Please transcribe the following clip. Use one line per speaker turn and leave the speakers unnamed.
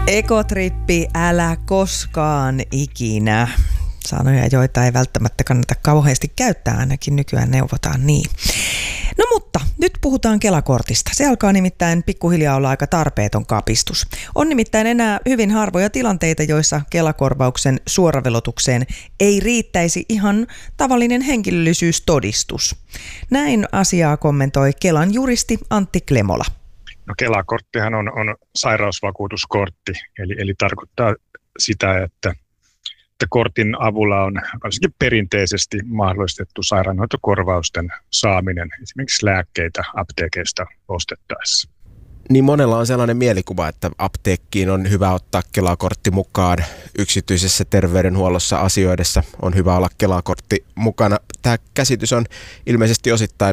Ekotrippi, älä koskaan ikinä. Sanoja, joita ei välttämättä kannata kauheasti käyttää, ainakin nykyään neuvotaan niin. No mutta, nyt puhutaan Kela-kortista. Se alkaa nimittäin pikkuhiljaa olla aika tarpeeton kapistus. On nimittäin enää hyvin harvoja tilanteita, joissa Kela-korvauksen suoravelotukseen ei riittäisi ihan tavallinen henkilöllisyystodistus. Näin asiaa kommentoi Kelan juristi Antti Klemola.
No Kela-korttihan on sairausvakuutuskortti, eli tarkoittaa sitä, että kortin avulla on varsinkin perinteisesti mahdollistettu sairaanhoitokorvausten saaminen esimerkiksi lääkkeitä apteekeista ostettaessa.
Niin monella on sellainen mielikuva, että apteekkiin on hyvä ottaa Kela-kortti mukaan. Yksityisessä terveydenhuollossa asioidessa on hyvä olla Kela-kortti mukana. Tämä käsitys on ilmeisesti osittain